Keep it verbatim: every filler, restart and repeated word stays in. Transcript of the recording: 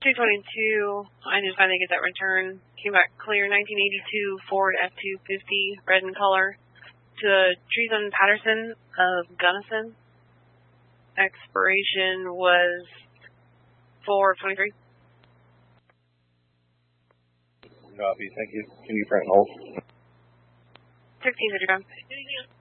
two twenty-two, I did finally get that return. Came back clear, nineteen eighty-two Ford F two fifty, red in color, to Treason Patterson of Gunnison. Expiration was four twenty-three. Copy, thank you. Can you print and hold? sixteen fifty-five.